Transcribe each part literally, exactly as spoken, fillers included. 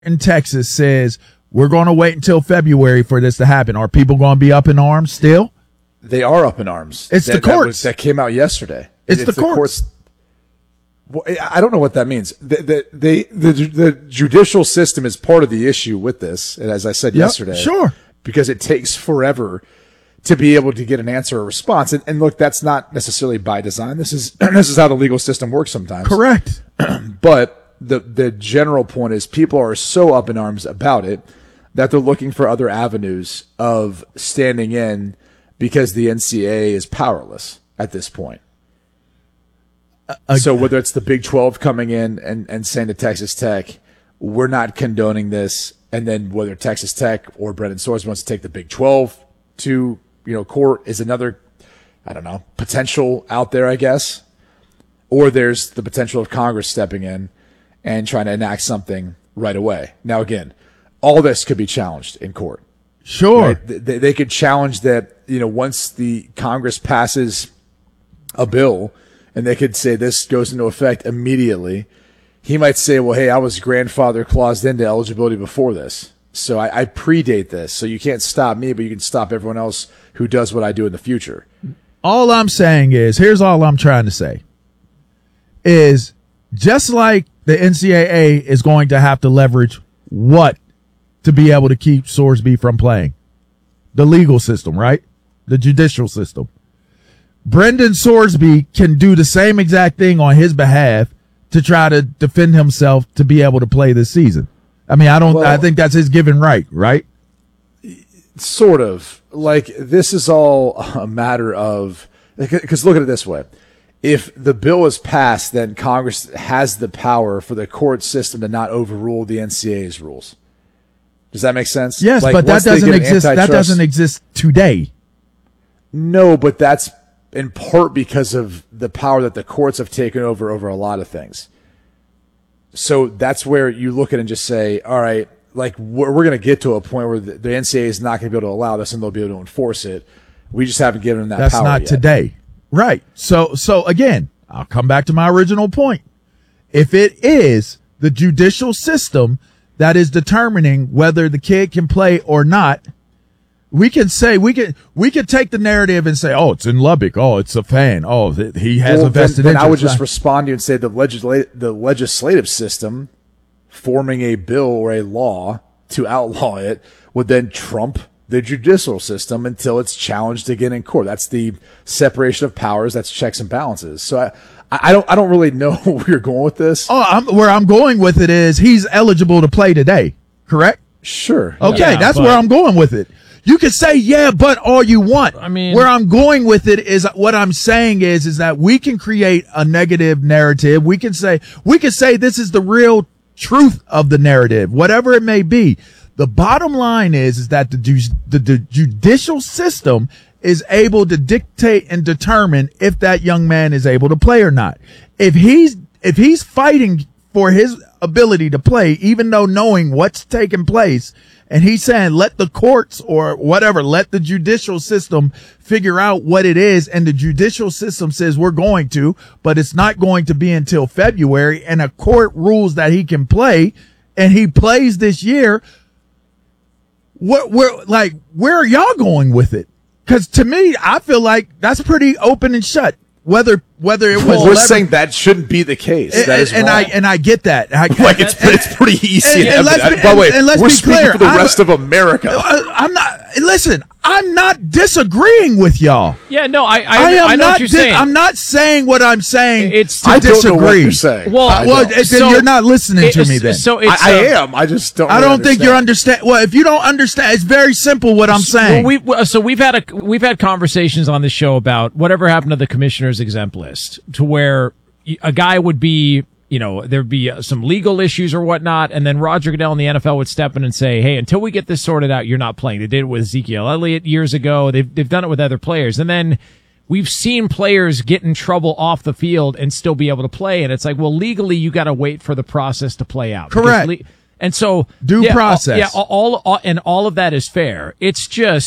in Texas says we're going to wait until February for this to happen, are people going to be up in arms still? They are up in arms. It's that, the courts. That, was, that came out yesterday. It's, it's the, the courts. courts. Well, I don't know what that means. The, the, they, the, the judicial system is part of the issue with this. And as I said Yep, yesterday, sure. because it takes forever to be able to get an answer or response. And, and look, that's not necessarily by design. This is, this is how the legal system works sometimes. Correct. But the, the general point is people are so up in arms about it that they're looking for other avenues of standing in because the N C double A is powerless at this point. Uh, so whether it's the Big twelve coming in and, and saying to Texas Tech, we're not condoning this, and then whether Texas Tech or Brendan Swords wants to take the Big twelve to, you know, court is another, I don't know, potential out there, I guess. Or there's the potential of Congress stepping in and trying to enact something right away. Now, again, all this could be challenged in court. Sure. Right? They, they could challenge that, you know, once the Congress passes a bill, and they could say this goes into effect immediately. He might say, well, hey, I was grandfather claused into eligibility before this. So I, I predate this. So you can't stop me, but you can stop everyone else who does what I do in the future. All I'm saying is, here's all I'm trying to say, is just like the N C double A is going to have to leverage what to be able to keep Sorsby from playing? The legal system, right? The judicial system. Brendan Sorsby can do the same exact thing on his behalf to try to defend himself to be able to play this season. I mean, I don't, well, I think that's his given right, right? Sort of. Like, this is all a matter of, because look at it this way. If the bill is passed, then Congress has the power for the court system to not overrule the N C double A's rules. Does that make sense? Yes, like, but that doesn't exist. That doesn't exist today. No, but that's in part because of the power that the courts have taken over over a lot of things. So that's where you look at it and just say, all right, like we're, we're going to get to a point where the, the N C double A is not going to be able to allow this and they'll be able to enforce it. We just haven't given them that that's power not yet. Today. Right. So, so again, I'll come back to my original point. If it is the judicial system that is determining whether the kid can play or not, we can say, we can, we can take the narrative and say, oh, it's in Lubbock. Oh, it's a fan. Oh, th- he has well, a vested then, interest. then I would just respond to you and say the legisla- the legislative system forming a bill or a law to outlaw it would then trump the judicial system until it's challenged again in court. That's the separation of powers. That's checks and balances. So I, I don't, I don't really know where you're going with this. Oh, I'm, where I'm going with it is he's eligible to play today. Correct? Sure. Okay. Yeah, that's but- where I'm going with it. You can say, yeah, but all you want. I mean, where I'm going with it is what I'm saying is, is that we can create a negative narrative. We can say, we can say this is the real truth of the narrative, whatever it may be. The bottom line is, is that the, ju- the, the judicial system is able to dictate and determine if that young man is able to play or not. If he's, if he's fighting for his ability to play, even though knowing what's taking place, and he's saying, let the courts or whatever, let the judicial system figure out what it is. And the judicial system says we're going to, but it's not going to be until February. And a court rules that he can play and he plays this year. What, where, like, where are y'all going with it? Cause to me, I feel like that's pretty open and shut. Whether, whether it was, well, we're lever- saying that shouldn't be the case. And, that is and wrong. I, and I get that. I, like it's, and, it's pretty easy. and- to and let's have be- that. By the way, and- and let's we're be speaking clear, for the I'm- rest of America. I, I'm not, listen, I'm not disagreeing with y'all. Yeah, no, I I, I am I know not. what you're di- saying. I'm not saying what I'm saying. It's- to I don't disagree. know what you're saying. Well, I well, don't. then So- you're not listening to It- me. Then So it's, I, I uh, am. I just don't. I really don't think you're understand. understand. Well, if you don't understand, it's very simple. What I'm saying. Well, we so we've had a we've had conversations on this show about whatever happened to the commissioner's exempt list, to where a guy would be, you know, there'd be some legal issues or whatnot, and then Roger Goodell and the N F L would step in and say, "Hey, until we get this sorted out, you're not playing." They did it with Ezekiel Elliott years ago. They've they've done it with other players, and then we've seen players get in trouble off the field and still be able to play. And it's like, well, legally, you got to wait for the process to play out. Correct. Le- and so Due yeah, process. All, yeah, all, all and all of that is fair. It's just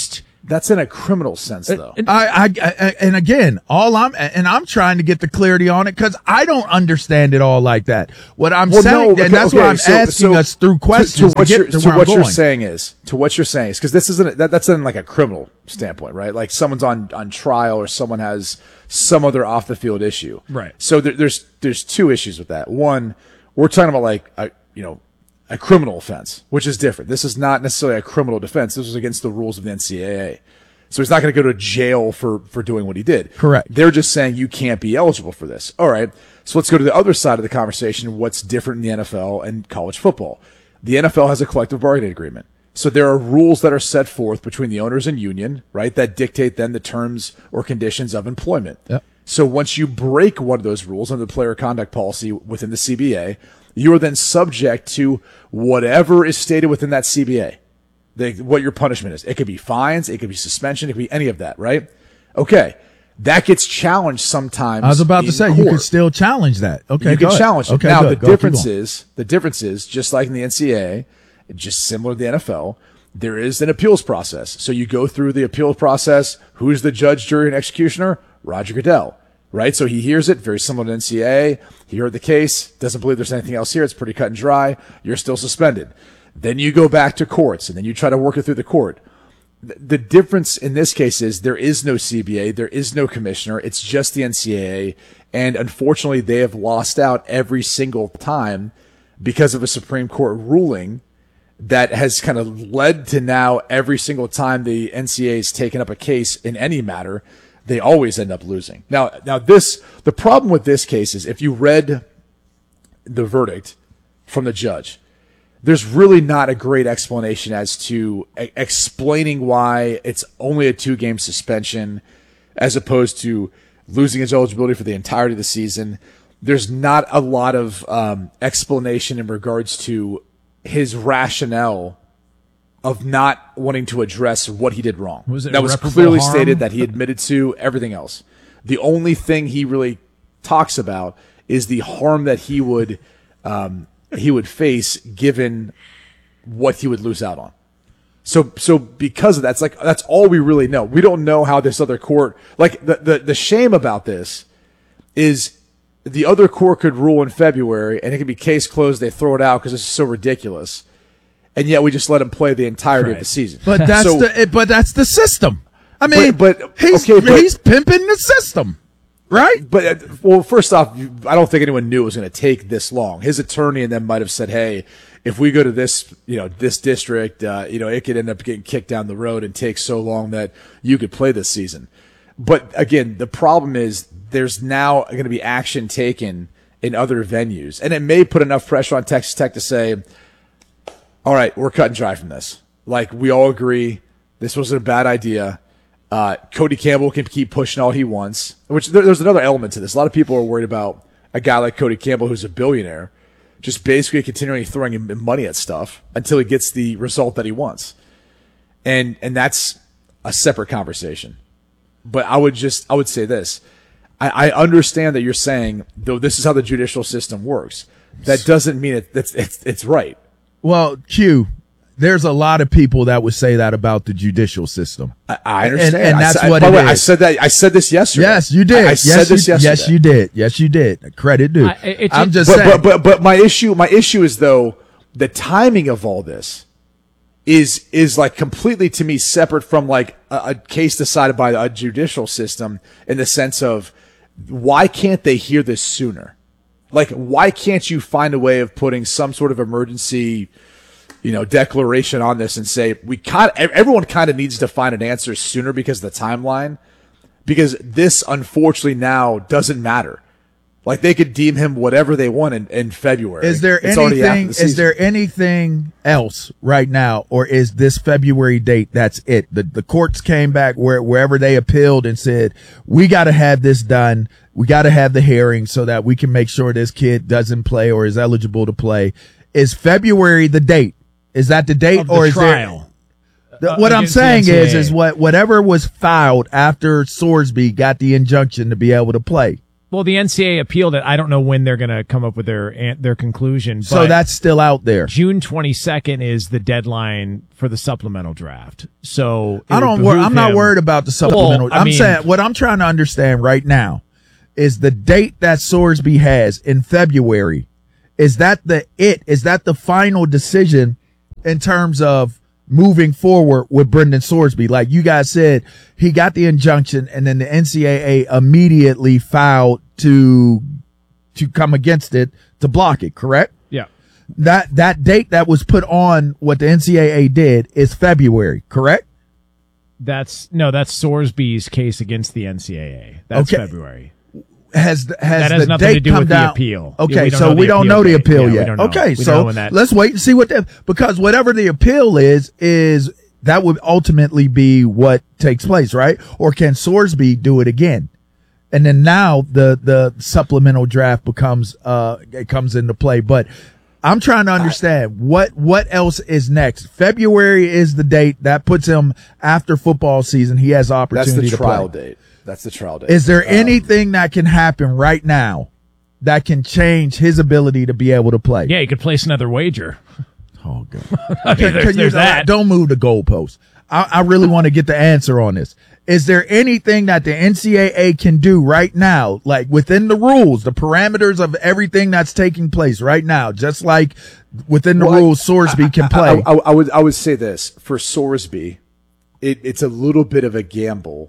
That's in a criminal sense, though. It- I, I, I, and again, all I'm, and I'm trying to get the clarity on it because I don't understand it all like that. What I'm Well, saying, no, okay, and that's okay, why I'm so- asking so us through to- questions To, what to, you're, get to to where what I'm you're going. saying is, to what you're saying is, because this isn't that, that's in like a criminal standpoint, right? Like someone's on on trial or someone has some other off the field issue, Right. So there, there's there's two issues with that. One, we're talking about like a, you know a criminal offense, which is different. This is not necessarily a criminal defense. This was against the rules of the N C double A. So he's not going to go to jail for, for doing what he did. Correct. They're just saying you can't be eligible for this. All right. So let's go to the other side of the conversation. What's different in the N F L and college football? The N F L has a collective bargaining agreement. So there are rules that are set forth between the owners and union, right, that dictate then the terms or conditions of employment. Yep. So once you break one of those rules under the player conduct policy within the C B A, you are then subject to whatever is stated within that C B A. The, what your punishment is. It could be fines, it could be suspension, it could be any of that, right? Okay. That gets challenged sometimes. I was about in to say court. you could still challenge that. Okay, You go can ahead. challenge it. Okay, now good. the Go, keep difference going. is the difference is just like in the N C double A, just similar to the N F L, there is an appeals process. So you go through the appeal process. Who's the judge, jury, and executioner? Roger Goodell, right? So he hears it, very similar to N C double A. He heard the case, doesn't believe there's anything else here. It's pretty cut and dry. You're still suspended. Then you go back to courts, and then you try to work it through the court. The, the difference in this case is there is no C B A, there is no commissioner. It's just the N C double A, and unfortunately, they have lost out every single time because of a Supreme Court ruling that has kind of led to now every single time the N C double A has taken up a case in any matter, they always end up losing. Now, now this the problem with this case is if you read the verdict from the judge, there's really not a great explanation as to e- explaining why it's only a two-game suspension as opposed to losing his eligibility for the entirety of the season. There's not a lot of um, explanation in regards to his rationale of not wanting to address what he did wrong. Was it that was irreparable clearly harm? stated that he admitted to everything else. The only thing he really talks about is the harm that he would um, he would face given what he would lose out on. So, so because of that, it's like, that's all we really know. We don't know how this other court, like the, the, the shame about this is the other court could rule in February and it could be case closed. They throw it out because it's so ridiculous. And yet we just let him play the entirety Right. of the season. But that's So- the, but that's the system. I mean, But- but- he's, okay, but- he's pimping the system, right? But, uh, well, first off, you- I don't think anyone knew it was going to take this long. His attorney and them might have said, hey, if we go to this, you know, this district, uh, you know, it could end up getting kicked down the road and take so long that you could play this season. But again, the problem is there's now going to be action taken in other venues. And it may put enough pressure on Texas Tech to say, all right, we're cut and dry from this. Like, we all agree this wasn't a bad idea. Uh, Cody Campbell can keep pushing all he wants, which there, there's another element to this. A lot of people are worried about a guy like Cody Campbell, who's a billionaire, just basically continually throwing him money at stuff until he gets the result that he wants. And, and that's a separate conversation. But I would just, I would say this. I, I understand that you're saying, though, this is how the judicial system works. That doesn't mean it, it's, it's, it's right. Well, Q, there's a lot of people that would say that about the judicial system. I, I understand. And, and I that's said- what by it the way, is. I said that. I said this yesterday. Yes, you did. I, I yes, said this you, yesterday. Yes, you did. Yes, you did. Credit due. I- it- I'm it- just But, saying. but but but my issue my issue is though the timing of all this is is like completely to me separate from like a, a case decided by a judicial system in the sense of why can't they hear this sooner? Like, why can't you find a way of putting some sort of emergency, you know, declaration on this and say we kind everyone kind of needs to find an answer sooner because of the timeline, because this unfortunately now doesn't matter. Like, they could deem him whatever they want in, in February. Is there It's already after anything? the Is season. there anything else right now, or is this February date? That's it. The the courts came back where wherever they appealed and said we got to have this done. We got to have the hearing so that we can make sure this kid doesn't play or is eligible to play. Is February the date? Is that the date, Of or the is trial. there? Uh, What I'm against the saying N C double A. is, is what whatever was filed after Sorsby got the injunction to be able to play. Well, the N C A A appealed it. I don't know when they're going to come up with their their conclusion. But So that's still out there. June twenty-second is the deadline for the supplemental draft. So it I don't would worry. behoove I'm not him- worried about the supplemental. Well, I I'm mean- saying what I'm trying to understand right now is the date that Sorsby has in February. Is that the it? Is that the final decision in terms of moving forward with Brendan Sorsby? Like you guys said, he got the injunction and then the N C double A immediately filed to, to come against it to block it, correct? Yeah. That, that date that was put on what the N C double A did is February, correct? That's no, that's Sorsby's case against the N C double A. That's Okay. February. Has the, has That has the nothing date to do come with the down? appeal. Okay, Yeah, we don't so know the we don't know appeal the date. appeal Yeah, we yet. don't know. Okay, We don't so know when that- let's wait and see what that, because whatever the appeal is, is that would ultimately be what takes place, right? Or can Sorsby do it again? And then now the the supplemental draft becomes uh it comes into play. But I'm trying to understand what what else is next. February is the date that puts him after football season. He has That's opportunity the to trial play. date. That's the trial date. Is there Um, anything that can happen right now that can change his ability to be able to play? Yeah, you could place another wager. Oh god. I mean, there's, Can you- there's that. Don't move the goalpost. I, I really want to get the answer on this. Is there anything that the N C double A can do right now, like within the rules, the parameters of everything that's taking place right now, just like within the Well, I- rules, Sorsby can play? I, I, I would I would say this for Sorsby, it, it's a little bit of a gamble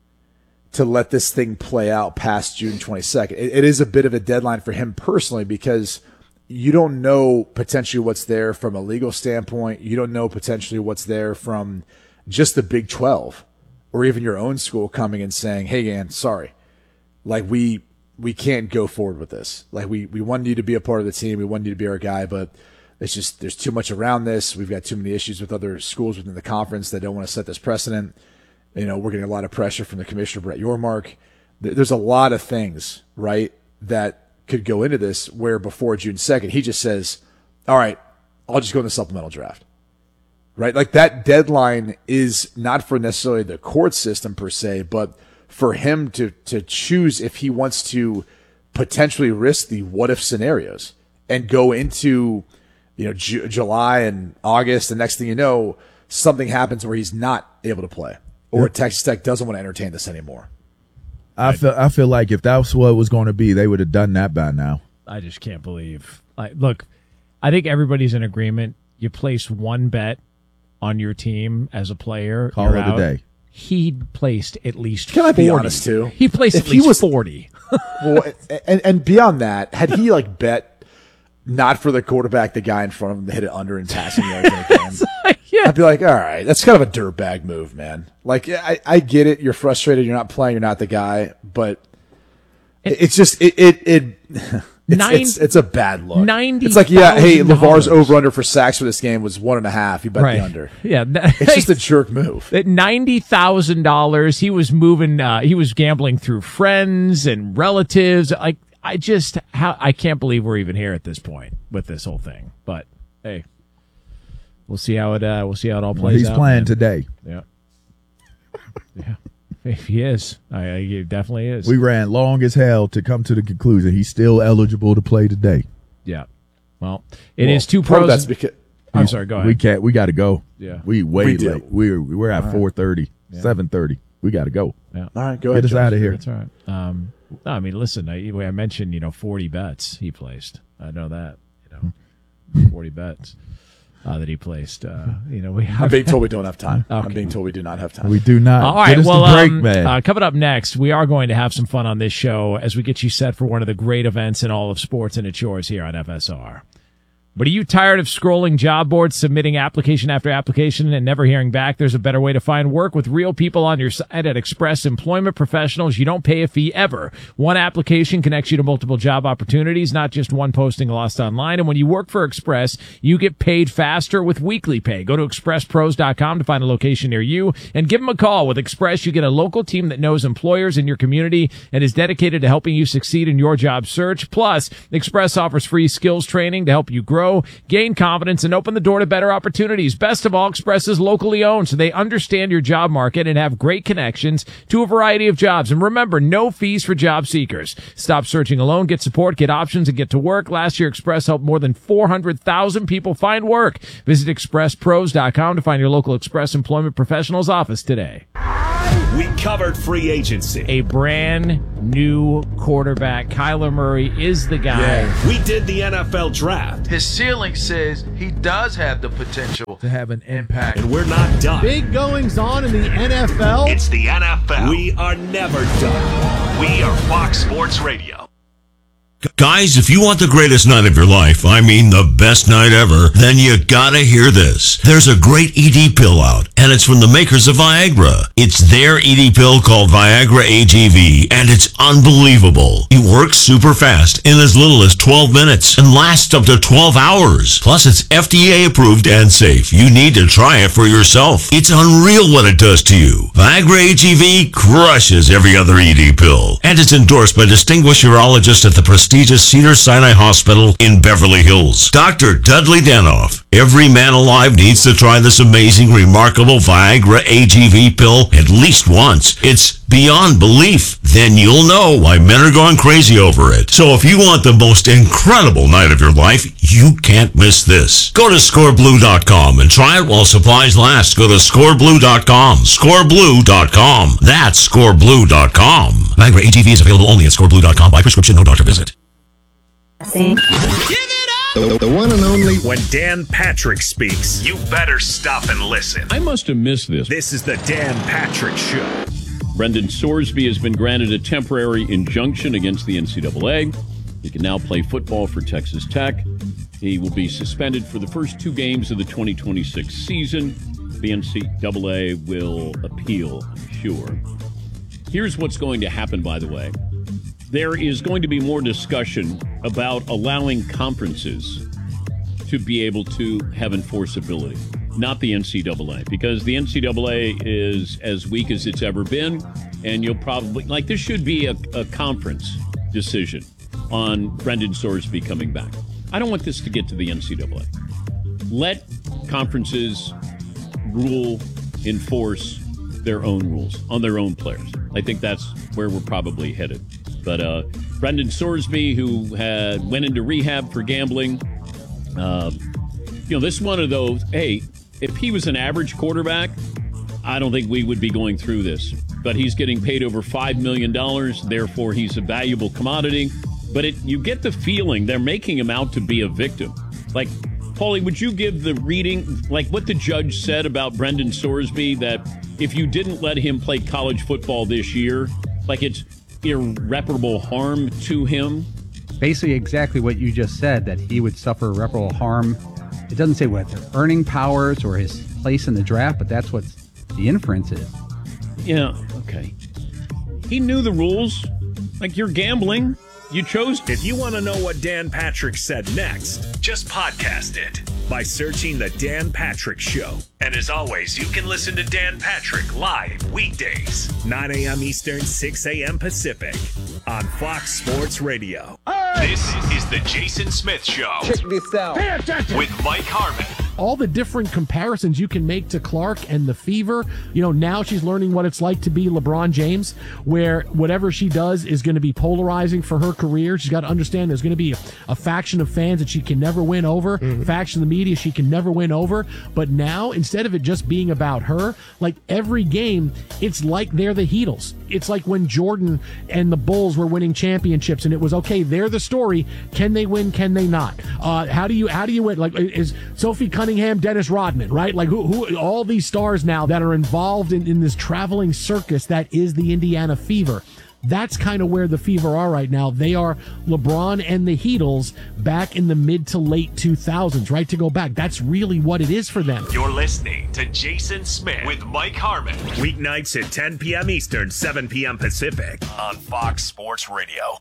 to let this thing play out past June twenty-second. It, it is a bit of a deadline for him personally because you don't know potentially what's there from a legal standpoint. You don't know potentially what's there from just the Big twelve or even your own school coming and saying, "Hey, man, sorry, like we we can't go forward with this. Like we we wanted you to be a part of the team. We wanted you to be our guy, but it's just there's too much around this. We've got too many issues with other schools within the conference that don't want to set this precedent. You know, we're getting a lot of pressure from the commissioner, Brett Yormark. There's a lot of things, right, that could go into this where before June second, he just says, all right, I'll just go in the supplemental draft, right? Like that deadline is not for necessarily the court system per se, but for him to, to choose if he wants to potentially risk the what if scenarios and go into, you know, Ju- July and August. The next thing you know, something happens where he's not able to play. Or Texas Tech doesn't want to entertain this anymore. I feel I feel like if that's what it was going to be, they would have done that by now. I just can't believe. Like, look, I think everybody's in agreement. You place one bet on your team as a player. Call you're it a out. day. He placed at least Can I forty. be honest, too? He placed If at he least was- forty. Well, and, and beyond that, had he like bet not for the quarterback, the guy in front of him to hit it under and passing yards in the game, Yeah. I'd be like, all right, that's kind of a dirtbag move, man. Like, I, I get it. You're frustrated. You're not playing. You're not the guy. But it, it's just, it, it, it it's, Nine- it's, it's a bad look. ninety It's like, yeah, hey, thousand LeVar's dollars. over under for sacks for this game was one and a half. He bet Right. the under. Yeah. It's just a jerk move. At ninety thousand dollars, he was moving, uh, he was gambling through friends and relatives. Like, I just, how, I can't believe we're even here at this point with this whole thing. But, hey, we'll see how it, uh, we'll see how it all Well, plays he's out. playing man. today. Yeah. Yeah. If he is. I, I, he definitely is. We ran long as hell to come to the conclusion he's still eligible to play today. yeah. Well, it Well, is two part of pros. that's because I'm sorry, go ahead. We can't. We got to go. Yeah. We way We do. late. We're we're at four thirty, seven thirty. We got to go. yeah. all right, go Get ahead. us Joe. out of here. That's all right. Um, no, I mean, listen, I, I mentioned, you know, forty bets he placed. I know that, you know, forty bets uh, that he placed. Uh, you know, we I'm have. being told we don't have time. I'm Okay. being told we do not have time. We do not. All right, Get us well, the break, um, man. uh, coming up next, we are going to have some fun on this show as we get you set for one of the great events in all of sports, and it's yours here on F S R. But are you tired of scrolling job boards, submitting application after application, and never hearing back? There's a better way to find work with real people on your side at Express Employment Professionals. You don't pay a fee ever. One application connects you to multiple job opportunities, not just one posting lost online. And when you work for Express, you get paid faster with weekly pay. Go to express pros dot com to find a location near you and give them a call. With Express, you get a local team that knows employers in your community and is dedicated to helping you succeed in your job search. Plus, Express offers free skills training to help you grow. grow, gain confidence, and open the door to better opportunities. Best of all, Express is locally owned, so they understand your job market and have great connections to a variety of jobs. And remember, no fees for job seekers. Stop searching alone, get support, get options, and get to work. Last year, Express helped more than four hundred thousand people find work. Visit express pros dot com to find your local Express employment professional's office today. We covered free agency. A brand new quarterback. Kyler Murray is the guy. Yeah. We did the N F L draft. His ceiling says he does have the potential to have an impact. And we're not done. Big goings on in the N F L. It's the N F L. We are never done. We are Fox Sports Radio. Guys, if you want the greatest night of your life, I mean the best night ever, then you gotta hear this. There's a great E D pill out, and it's from the makers of Viagra. It's their E D pill called Viagra A G V, and it's unbelievable. It works super fast in as little as twelve minutes and lasts up to twelve hours. Plus, it's F D A approved and safe. You need to try it for yourself. It's unreal what it does to you. Viagra A G V crushes every other E D pill, and it's endorsed by distinguished urologists at the prestigious Cedars-Sinai Hospital in Beverly Hills. Doctor Dudley Danoff. Every man alive needs to try this amazing, remarkable Viagra A G V pill at least once. It's beyond belief. Then you'll know why men are going crazy over it. So if you want the most incredible night of your life, you can't miss this. Go to score blue dot com and try it while supplies last. Go to score blue dot com. score blue dot com. That's score blue dot com. Viagra A G V is available only at score blue dot com by prescription, no doctor visit. Give it up! The, the one and only. When Dan Patrick speaks, you better stop and listen. I must have missed this. This is the Dan Patrick Show. Brendan Sorsby has been granted a temporary injunction against the N C double A. He can now play football for Texas Tech. He will be suspended for the first two games of the twenty twenty-six season. The N C double A will appeal, I'm sure. Here's what's going to happen, by the way. There is going to be more discussion about allowing conferences to be able to have enforceability, not the N C double A, because the N C double A is as weak as it's ever been, and you'll probably, like, this should be a, a conference decision on Brendan Sorsby coming back. I don't want this to get to the N C double A. Let conferences rule, enforce their own rules on their own players. I think that's where we're probably headed. But uh, Brendan Sorsby, who had went into rehab for gambling, uh, you know, this is one of those, hey, if he was an average quarterback, I don't think we would be going through this. But he's getting paid over five million dollars, therefore he's a valuable commodity. But it, you get the feeling they're making him out to be a victim. Like, Paulie, would you give the reading, like what the judge said about Brendan Sorsby, that if you didn't let him play college football this year, like it's irreparable harm to him? Basically exactly what you just said, that he would suffer irreparable harm. It doesn't say what their earning powers or his place in the draft, but that's what the inference is. Yeah, okay. He knew the rules. Like, you're gambling. You chose. If you want to know what Dan Patrick said next, just podcast it by searching The Dan Patrick Show. And as always, you can listen to Dan Patrick live weekdays, nine a.m. Eastern, six a.m. Pacific, on Fox Sports Radio. Hey! This is The Jason Smith Show. Check this out. Pay attention. With Mike Harmon. All the different comparisons you can make to Clark and the Fever. You know, now she's learning what it's like to be LeBron James, where whatever she does is going to be polarizing for her career. She's got to understand there's going to be a, a faction of fans that she can never win over, mm-hmm. faction of the media she can never win over. But now, instead of it just being about her, like every game, it's like they're the Heatles. It's like when Jordan and the Bulls were winning championships, and it was, okay, they're the story. Can they win? Can they not? Uh, how do you how do you win? Like, is Sophie Cunningham, Dennis Rodman, right? Like, who, who all these stars now that are involved in, in this traveling circus that is the Indiana Fever. That's kind of where the Fever are right now. They are LeBron and the Heatles back in the mid to late two thousands, right? To go back. That's really what it is for them. You're listening to Jason Smith with Mike Harmon. Weeknights at ten p.m. Eastern, seven p.m. Pacific on Fox Sports Radio.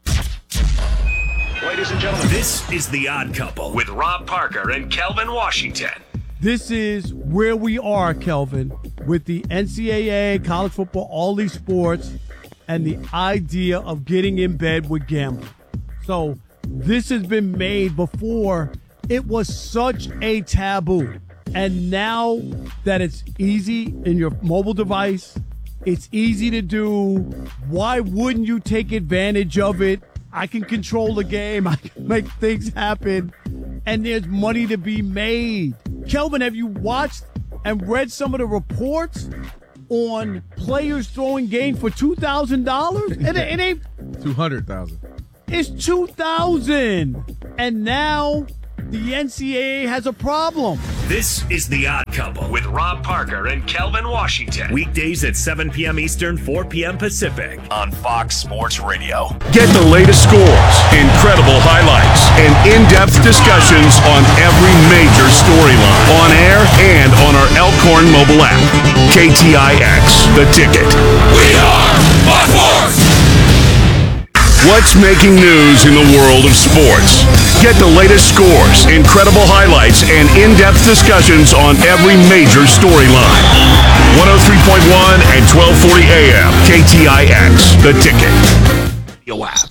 Ladies and gentlemen, this is The Odd Couple with Rob Parker and Kelvin Washington. This is where we are, Kelvin, with the N C double A, college football, all these sports, and the idea of getting in bed with gambling. So this has been made before It was such a taboo. And now that it's easy in your mobile device, it's easy to do. Why wouldn't you take advantage of it? I can control the game. I can make things happen. And there's money to be made. Kelvin, have you watched and read some of the reports on players throwing games for two thousand dollars? It, it ain't two hundred thousand dollars. It's two thousand dollars. And now the N C double A has a problem. This is The Odd Couple with Rob Parker and Kelvin Washington. Weekdays at seven p.m. Eastern, four p.m. Pacific on Fox Sports Radio. Get the latest scores, incredible highlights, and in-depth discussions on every major storyline on air and on our Elkhorn mobile app. K T I X, The Ticket. We are Fox Sports! What's making news in the world of sports? Get the latest scores, incredible highlights, and in-depth discussions on every major storyline. one oh three point one and twelve forty A M. K T I X, The Ticket. Yo, app.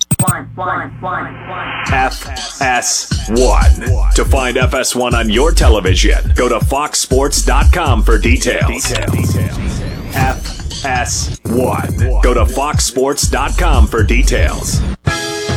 F S one. To find F S one on your television, go to fox sports dot com for details. F S one. Go to fox sports dot com for details.